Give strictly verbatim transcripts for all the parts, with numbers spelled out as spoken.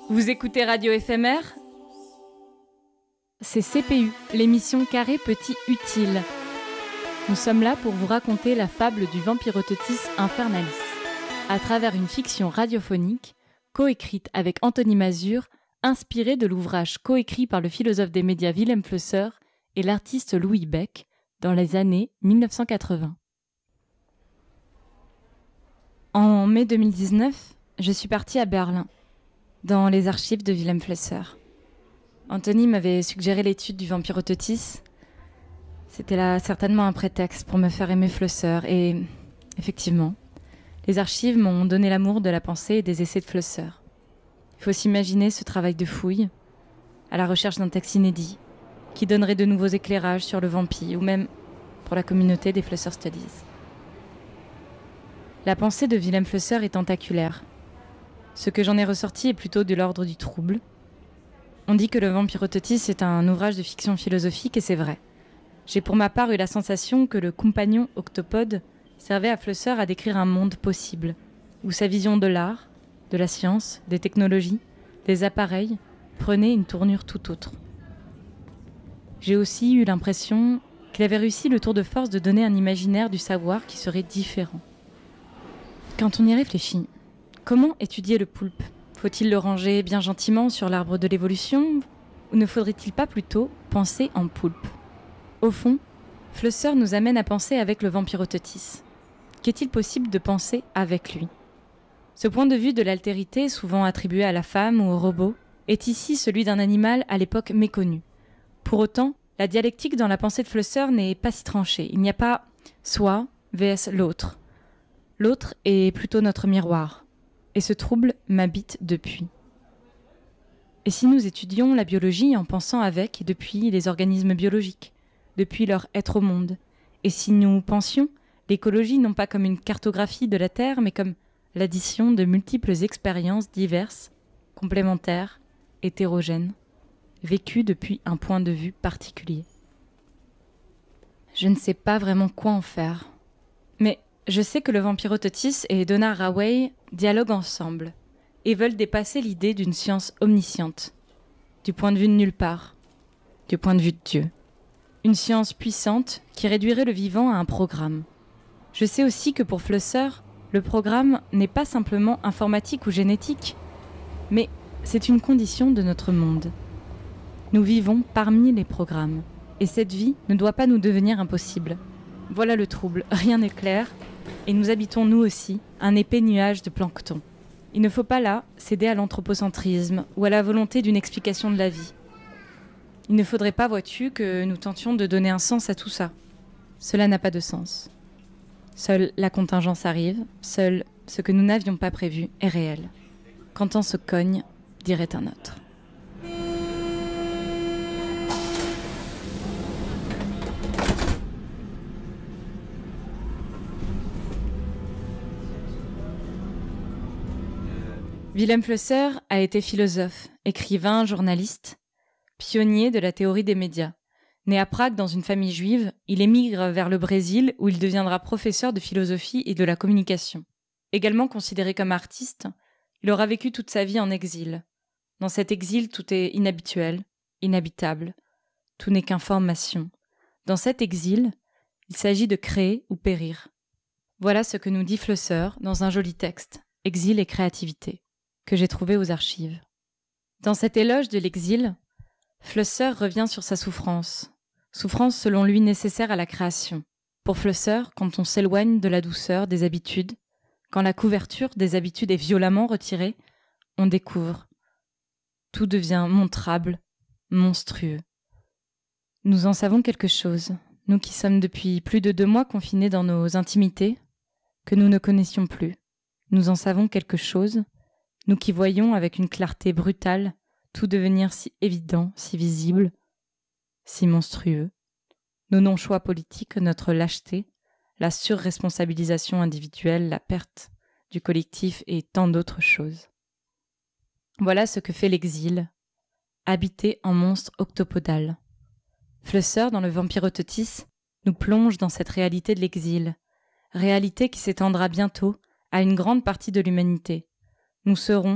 Vous écoutez Radio F M R ? C'est C P U, l'émission Carré Petit Utile. Nous sommes là pour vous raconter la fable du Vampirototis Infernalis, à travers une fiction radiophonique, coécrite avec Anthony Mazur, inspirée de l'ouvrage coécrit par le philosophe des médias Wilhelm Flusser et l'artiste Louis Beck dans les années dix-neuf cent quatre-vingts. En mai deux mille dix-neuf, je suis partie à Berlin, dans les archives de Wilhelm Flusser. Anthony m'avait suggéré l'étude du Vampirototis. C'était là certainement un prétexte pour me faire aimer Flusser. Et effectivement, les archives m'ont donné l'amour de la pensée et des essais de Flusser. Il faut s'imaginer ce travail de fouille, à la recherche d'un texte inédit, qui donnerait de nouveaux éclairages sur le vampire, ou même pour la communauté des Flusser Studies. La pensée de Wilhelm Flusser est tentaculaire. Ce que j'en ai ressorti est plutôt de l'ordre du trouble. On dit que le Vampirototis est un ouvrage de fiction philosophique, et c'est vrai. J'ai pour ma part eu la sensation que le compagnon octopode servait à Flusser à décrire un monde possible, où sa vision de l'art, de la science, des technologies, des appareils, prenait une tournure tout autre. J'ai aussi eu l'impression qu'il avait réussi le tour de force de donner un imaginaire du savoir qui serait différent. Quand on y réfléchit, comment étudier le poulpe ? Faut-il le ranger bien gentiment sur l'arbre de l'évolution ? Ou ne faudrait-il pas plutôt penser en poulpe ? Au fond, Flusser nous amène à penser avec le Vampirototis. Qu'est-il possible de penser avec lui ? Ce point de vue de l'altérité, souvent attribué à la femme ou au robot, est ici celui d'un animal à l'époque méconnu. Pour autant, la dialectique dans la pensée de Flusser n'est pas si tranchée. Il n'y a pas soi versus l'autre. L'autre est plutôt notre miroir. Et ce trouble m'habite depuis. Et si nous étudions la biologie en pensant avec et depuis les organismes biologiques, depuis leur être au monde, et si nous pensions l'écologie non pas comme une cartographie de la Terre, mais comme l'addition de multiples expériences diverses, complémentaires, hétérogènes, vécues depuis un point de vue particulier. Je ne sais pas vraiment quoi en faire, mais je sais que le Vampirototis et Donna Haraway dialoguent ensemble et veulent dépasser l'idée d'une science omnisciente, du point de vue de nulle part, du point de vue de Dieu. Une science puissante qui réduirait le vivant à un programme. Je sais aussi que pour Flusser, le programme n'est pas simplement informatique ou génétique, mais c'est une condition de notre monde. Nous vivons parmi les programmes, et cette vie ne doit pas nous devenir impossible. Voilà le trouble, rien n'est clair, et nous habitons nous aussi un épais nuage de plancton. Il ne faut pas là céder à l'anthropocentrisme ou à la volonté d'une explication de la vie. Il ne faudrait pas, vois-tu, que nous tentions de donner un sens à tout ça. Cela n'a pas de sens. Seule la contingence arrive, seul ce que nous n'avions pas prévu est réel. Quand on se cogne, dirait un autre. Wilhelm Flusser a été philosophe, écrivain, journaliste, pionnier de la théorie des médias. Né à Prague dans une famille juive, il émigre vers le Brésil où il deviendra professeur de philosophie et de la communication. Également considéré comme artiste, il aura vécu toute sa vie en exil. Dans cet exil, tout est inhabituel, inhabitable. Tout n'est qu'information. Dans cet exil, il s'agit de créer ou périr. Voilà ce que nous dit Flusser dans un joli texte, Exil et créativité, que j'ai trouvé aux archives. Dans cet éloge de l'exil, Flusser revient sur sa souffrance, souffrance selon lui nécessaire à la création. Pour Flusser, quand on s'éloigne de la douceur des habitudes, quand la couverture des habitudes est violemment retirée, on découvre. Tout devient montrable, monstrueux. Nous en savons quelque chose, nous qui sommes depuis plus de deux mois confinés dans nos intimités, que nous ne connaissions plus. Nous en savons quelque chose, nous qui voyons avec une clarté brutale tout devenir si évident, si visible, si monstrueux. Nos non-choix politiques, notre lâcheté, la surresponsabilisation individuelle, la perte du collectif et tant d'autres choses. Voilà ce que fait l'exil, habité en monstre octopodal. Flusser, dans le Vampirototis, nous plonge dans cette réalité de l'exil, réalité qui s'étendra bientôt à une grande partie de l'humanité. Nous serons,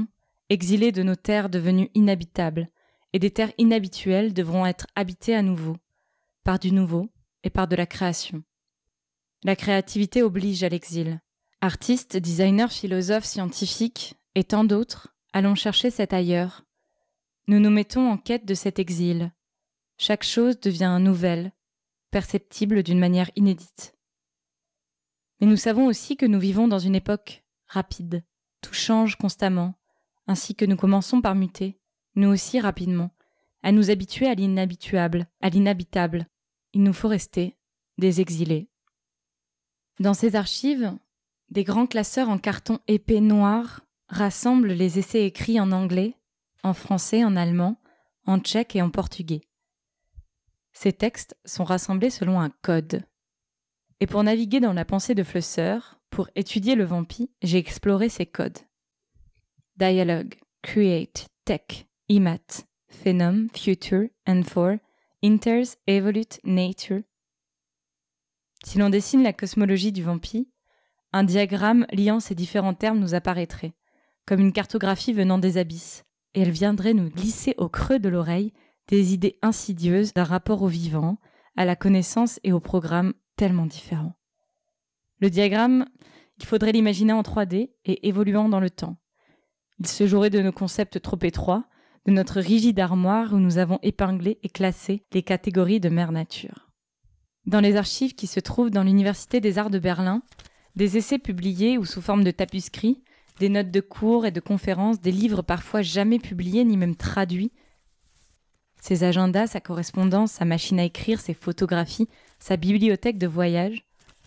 exilés de nos terres devenues inhabitables, et des terres inhabituelles devront être habitées à nouveau, par du nouveau et par de la création. La créativité oblige à l'exil. Artistes, designers, philosophes, scientifiques et tant d'autres allons chercher cet ailleurs. Nous nous mettons en quête de cet exil. Chaque chose devient nouvelle, perceptible d'une manière inédite. Mais nous savons aussi que nous vivons dans une époque rapide. Tout change constamment, ainsi que nous commençons par muter, nous aussi rapidement, à nous habituer à l'inhabituable, à l'inhabitable. Il nous faut rester des exilés. Dans ces archives, des grands classeurs en carton épais noir rassemblent les essais écrits en anglais, en français, en allemand, en tchèque et en portugais. Ces textes sont rassemblés selon un code. Et pour naviguer dans la pensée de Flusser, pour étudier le vampi, j'ai exploré ces codes. Dialogue, create, tech, imat, phenom, future, and for, inters, evolute, nature. Si l'on dessine la cosmologie du vampi, un diagramme liant ces différents termes nous apparaîtrait, comme une cartographie venant des abysses, et elle viendrait nous glisser au creux de l'oreille des idées insidieuses d'un rapport au vivant, à la connaissance et au programme tellement différents. Le diagramme, il faudrait l'imaginer en trois D et évoluant dans le temps. Il se jouerait de nos concepts trop étroits, de notre rigide armoire où nous avons épinglé et classé les catégories de mère nature. Dans les archives qui se trouvent dans l'Université des Arts de Berlin, des essais publiés ou sous forme de tapuscrits, des notes de cours et de conférences, des livres parfois jamais publiés ni même traduits, ses agendas, sa correspondance, sa machine à écrire, ses photographies, sa bibliothèque de voyage.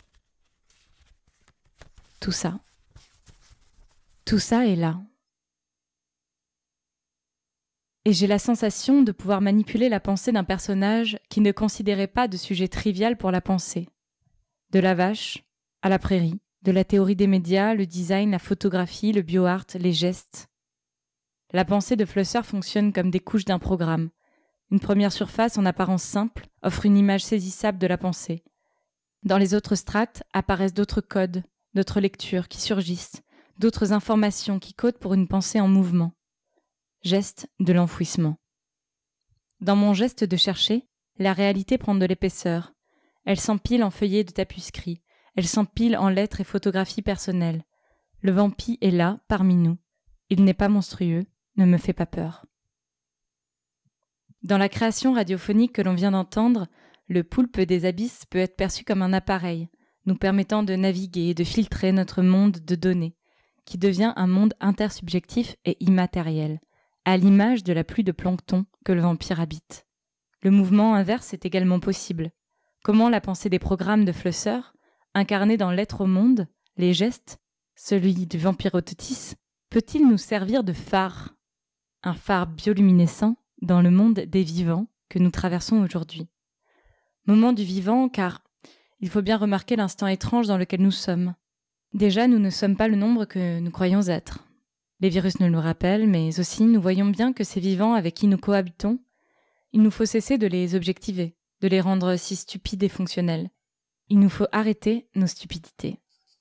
Tout ça. Tout ça est là. Et j'ai la sensation de pouvoir manipuler la pensée d'un personnage qui ne considérait pas de sujet trivial pour la pensée. De la vache à la prairie, de la théorie des médias, le design, la photographie, le bioart, les gestes. La pensée de Flusser fonctionne comme des couches d'un programme. Une première surface en apparence simple offre une image saisissable de la pensée. Dans les autres strates apparaissent d'autres codes, d'autres lectures qui surgissent, d'autres informations qui codent pour une pensée en mouvement. Geste de l'enfouissement. Dans mon geste de chercher, la réalité prend de l'épaisseur. Elle s'empile en feuillets de tapuscrits, elle s'empile en lettres et photographies personnelles. Le vampi est là, parmi nous. Il n'est pas monstrueux, ne me fait pas peur. Dans la création radiophonique que l'on vient d'entendre, le poulpe des abysses peut être perçu comme un appareil, nous permettant de naviguer et de filtrer notre monde de données, qui devient un monde intersubjectif et immatériel, à l'image de la pluie de plancton que le vampire habite. Le mouvement inverse est également possible. Comment la pensée des programmes de Flusser, incarnée dans l'être au monde, les gestes, celui du vampirototis, peut-il nous servir de phare, un phare bioluminescent dans le monde des vivants que nous traversons aujourd'hui. Moment du vivant, car il faut bien remarquer l'instant étrange dans lequel nous sommes. Déjà, nous ne sommes pas le nombre que nous croyons être. Les virus nous le rappellent, mais aussi nous voyons bien que ces vivants avec qui nous cohabitons, il nous faut cesser de les objectiver, de les rendre si stupides et fonctionnels. Il nous faut arrêter nos stupidités.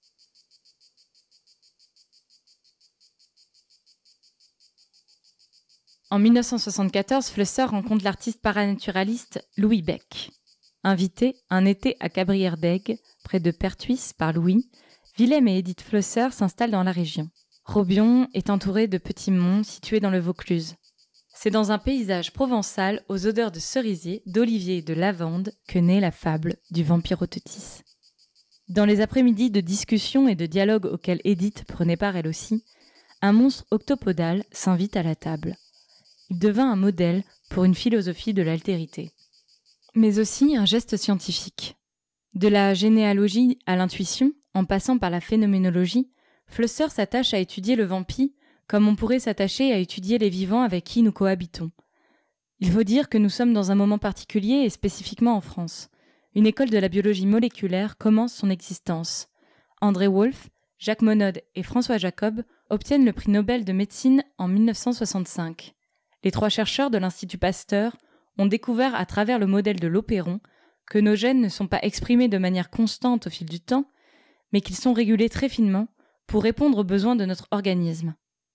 En mille neuf cent soixante-quatorze, Flusser rencontre l'artiste paranaturaliste Louis Beck. Invité un été à Cabrières-d'Aigues, près de Pertuis, par Louis, Willem et Edith Flusser s'installent dans la région. Robion est entouré de petits monts situés dans le Vaucluse. C'est dans un paysage provençal aux odeurs de cerisier, d'olivier et de lavande que naît la fable du vampirototis. Dans les après-midi de discussion et de dialogue auxquels Edith prenait part elle aussi, un monstre octopodal s'invite à la table. Il devint un modèle pour une philosophie de l'altérité, mais aussi un geste scientifique. De la généalogie à l'intuition, en passant par la phénoménologie, Flusser s'attache à étudier le vampi comme on pourrait s'attacher à étudier les vivants avec qui nous cohabitons. Il faut dire que nous sommes dans un moment particulier et spécifiquement en France. Une école de la biologie moléculaire commence son existence. André Wolf, Jacques Monod et François Jacob obtiennent le prix Nobel de médecine en mille neuf cent soixante-cinq. Les trois chercheurs de l'Institut Pasteur ont découvert à travers le modèle de l'opéron que nos gènes ne sont pas exprimés de manière constante au fil du temps, mais qu'ils sont régulés très finement pour répondre aux besoins de notre organisme.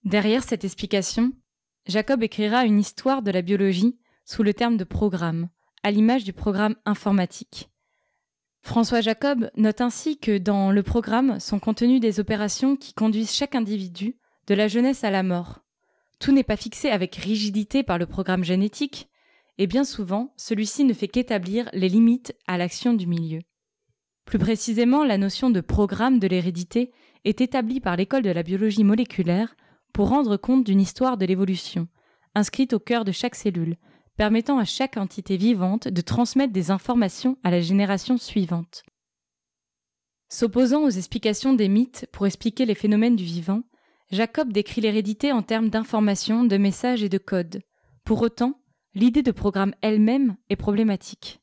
Derrière cette explication, Jacob écrira une histoire de la biologie sous le terme de programme, à l'image du programme informatique. François Jacob note ainsi que dans le programme sont contenues des opérations qui conduisent chaque individu de la jeunesse à la mort. Tout n'est pas fixé avec rigidité par le programme génétique, et bien souvent, celui-ci ne fait qu'établir les limites à l'action du milieu. Plus précisément, la notion de programme de l'hérédité est établie par l'école de la biologie moléculaire pour rendre compte d'une histoire de l'évolution, inscrite au cœur de chaque cellule, permettant à chaque entité vivante de transmettre des informations à la génération suivante. S'opposant aux explications des mythes pour expliquer les phénomènes du vivant, Jacob décrit l'hérédité en termes d'informations, de messages et de codes. Pour autant, l'idée de programme elle-même est problématique.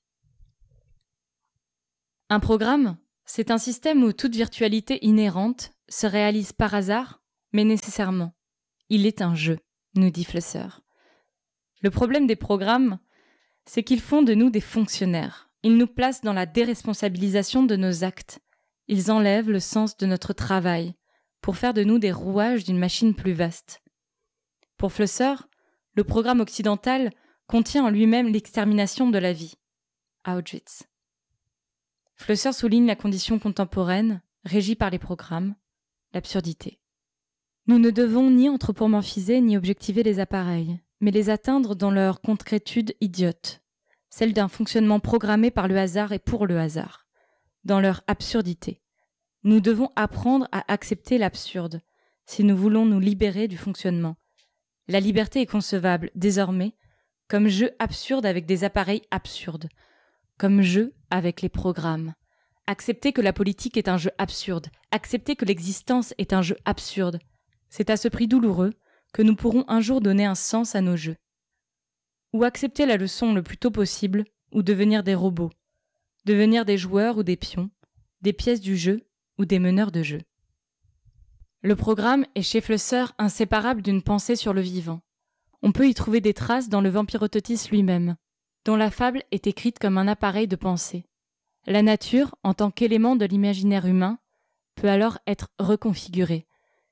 Un programme, c'est un système où toute virtualité inhérente se réalise par hasard, mais nécessairement. Il est un jeu, nous dit Flusser. Le problème des programmes, c'est qu'ils font de nous des fonctionnaires. Ils nous placent dans la déresponsabilisation de nos actes. Ils enlèvent le sens de notre travail pour faire de nous des rouages d'une machine plus vaste. Pour Flusser, le programme occidental contient en lui-même l'extermination de la vie. Auschwitz. Flusser souligne la condition contemporaine, régie par les programmes, l'absurdité. Nous ne devons ni anthropomorphiser ni objectiver les appareils, mais les atteindre dans leur concrétude idiote, celle d'un fonctionnement programmé par le hasard et pour le hasard, dans leur absurdité. Nous devons apprendre à accepter l'absurde, si nous voulons nous libérer du fonctionnement. La liberté est concevable, désormais, comme jeu absurde avec des appareils absurdes, comme jeu avec les programmes. Accepter que la politique est un jeu absurde, accepter que l'existence est un jeu absurde, c'est à ce prix douloureux que nous pourrons un jour donner un sens à nos jeux. Ou accepter la leçon le plus tôt possible, ou devenir des robots, devenir des joueurs ou des pions, des pièces du jeu ou des meneurs de jeu. Le programme est chez Flusser inséparable d'une pensée sur le vivant. On peut y trouver des traces dans le Vampirototis lui-même, dont la fable est écrite comme un appareil de pensée. La nature, en tant qu'élément de l'imaginaire humain, peut alors être reconfigurée.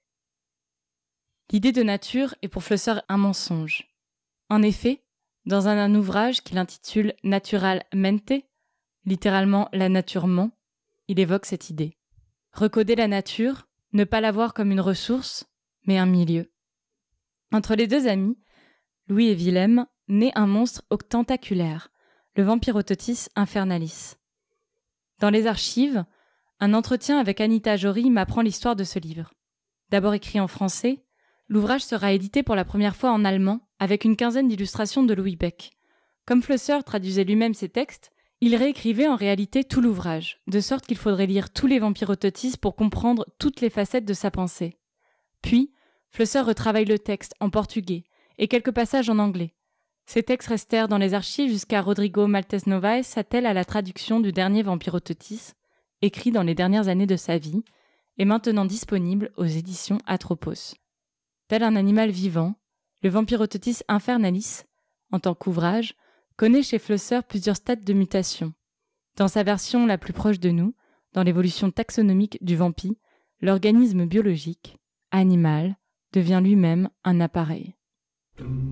L'idée de nature est pour Flusser un mensonge. En effet, dans un, un ouvrage qu'il intitule Naturalmente, littéralement la nature ment, il évoque cette idée. Recoder la nature, ne pas la voir comme une ressource, mais un milieu. Entre les deux amis, Louis et Wilhelm, naît un monstre tentaculaire, le Vampirototis infernalis. Dans les archives, un entretien avec Anita Jory m'apprend l'histoire de ce livre. D'abord écrit en français, l'ouvrage sera édité pour la première fois en allemand avec une quinzaine d'illustrations de Louis Beck. Comme Flusser traduisait lui-même ses textes, il réécrivait en réalité tout l'ouvrage, de sorte qu'il faudrait lire tous les Vampirototis pour comprendre toutes les facettes de sa pensée. Puis, Flusser retravaille le texte en portugais et quelques passages en anglais. Ces textes restèrent dans les archives jusqu'à Rodrigo Maltese Novaes s'attelle à la traduction du dernier Vampirototis, écrit dans les dernières années de sa vie, et maintenant disponible aux éditions Atropos. Tel un animal vivant, le Vampirototis infernalis, en tant qu'ouvrage, connaît chez Flusser plusieurs stades de mutation. Dans sa version la plus proche de nous, dans l'évolution taxonomique du vampi, l'organisme biologique, animal, devient lui-même un appareil.